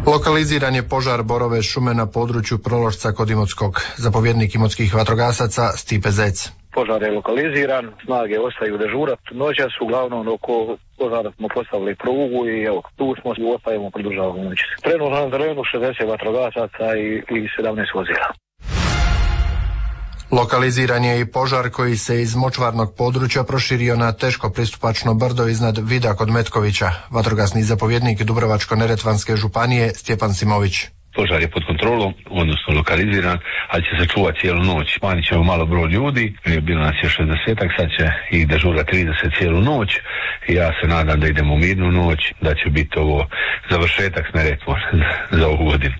Lokaliziran je požar borove šume na području Prološca kod Imotskog. Zapovjednik imotskih vatrogasaca Stipe Zec. Požar je lokaliziran, snage ostaju dežurat. Noćas uglavnom oko požara smo postavili prugu i evo, tu smo i ostajemo, produžavamo noć. Trenutno na terenu 60 vatrogasaca i 17 vozila. Lokaliziran je i požar koji se iz močvarnog područja proširio na teško pristupačno brdo iznad Vida kod Metkovića. Vatrogasni zapovjednik Dubrovačko-neretvanske županije Stjepan Simović. Požar je pod kontrolom, odnosno lokaliziran, ali će se čuvati cijelu noć. Smanjit ćemo malo broj ljudi, bilo nas je 60-ak, sad će ih dežura 30 cijelu noć i ja se nadam da idemo u mirnu noć, da će biti ovo završetak s Neretvom za ovu godinu.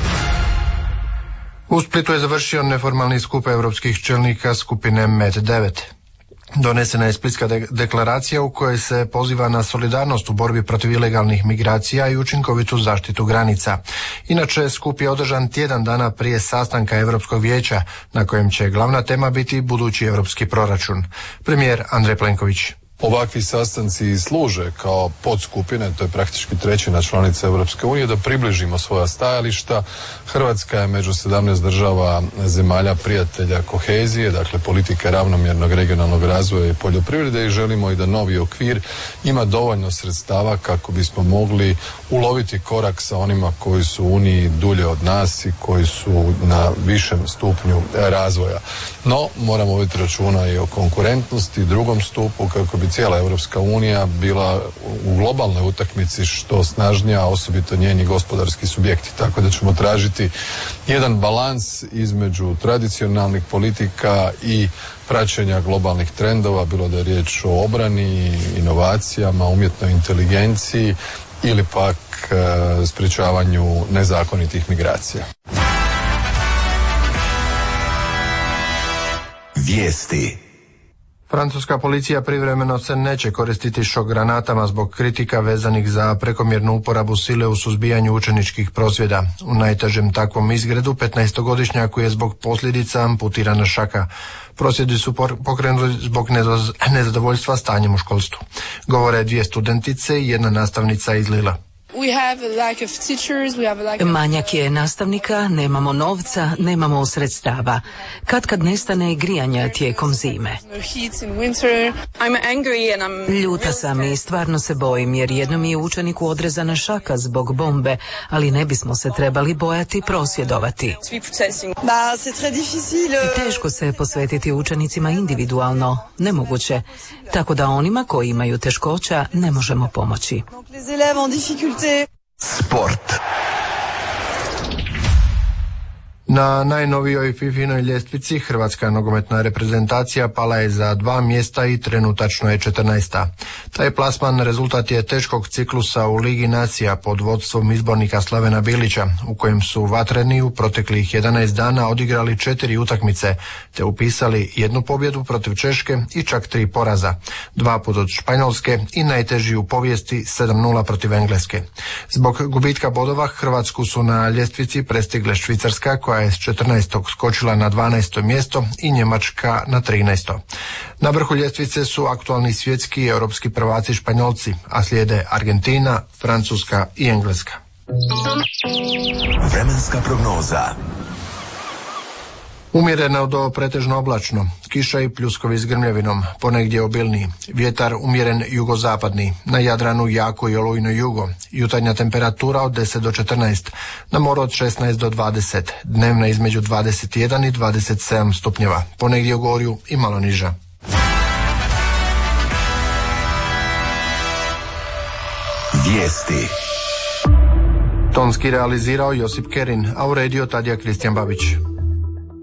U Splitu je završio neformalni skup europskih čelnika skupine MED9. Donesena je Splitska deklaracija u kojoj se poziva na solidarnost u borbi protiv ilegalnih migracija i učinkovitu zaštitu granica. Inače, skup je održan tjedan dana prije sastanka Europskog vijeća, na kojem će glavna tema biti budući europski proračun. Premijer Andrej Plenković. Ovakvi sastanci služe kao podskupine, to je praktički trećina članica Europske unije, da približimo svoja stajališta. Hrvatska je među 17 država zemalja prijatelja kohezije, dakle politike ravnomjernog regionalnog razvoja i poljoprivrede, i želimo i da novi okvir ima dovoljno sredstava kako bismo mogli uloviti korak sa onima koji su u Uniji dulje od nas i koji su na višem stupnju razvoja. No, moramo voditi računa i o konkurentnosti, drugom stupu, kako bi cijela Europska unija bila u globalnoj utakmici što snažnija, osobito njeni gospodarski subjekti. Tako da ćemo tražiti jedan balans između tradicionalnih politika i praćenja globalnih trendova, bilo da je riječ o obrani, inovacijama, umjetnoj inteligenciji ili pak sprječavanju nezakonitih migracija. Vijesti. Francuska policija privremeno se neće koristiti šok granatama zbog kritika vezanih za prekomjernu uporabu sile u suzbijanju učeničkih prosvjeda. U najtežem takvom izgredu 15-godišnjaku je zbog posljedica amputirana šaka. Prosvjedi su pokrenuti zbog nezadovoljstva stanjem u školstvu. Govore dvije studentice i jedna nastavnica iz Lila. Manjak je nastavnika, nemamo novca, nemamo sredstava. Kad nestane grijanja tijekom zime. Ljuta sam i stvarno se bojim jer jednom je učeniku odrezana šaka zbog bombe, ali ne bismo se trebali bojati prosvjedovati. Teško se posvetiti učenicima individualno, nemoguće, tako da onima koji imaju teškoća ne možemo pomoći. Sport. Na najnovijoj FIFA-inoj ljestvici hrvatska nogometna reprezentacija pala je za 2 mjesta i trenutačno je 14. Taj plasman rezultat je teškog ciklusa u Ligi nacija pod vodstvom izbornika Slavena Bilića, u kojem su vatreni u proteklih 11 dana odigrali 4 utakmice, te upisali 1 pobjedu protiv Češke i čak 3 poraza, 2 put od Španjolske i najteži u povijesti 7-0 protiv Engleske. Zbog gubitka bodova Hrvatsku su na ljestvici prestigle Švicarska, koja je s 14. skočila na 12. mjesto, i Njemačka na 13. Na vrhu ljestvice su aktualni svjetski i europski prvaci Španjolci, a slijede Argentina, Francuska i Engleska. Vremenska prognoza. Umjereno do pretežno oblačno, kiša i pljuskovi s grmljavinom, ponegdje obilniji, vjetar umjeren jugozapadni, na Jadranu jako i olujno jugo, jutarnja temperatura od 10 do 14, na moru od 16 do 20, dnevna između 21 i 27 stupnjeva, ponegdje u Gorju i malo niža. Vijesti. Tonski realizirao Josip Kerin, a uredio Tadija Kristijan Babić.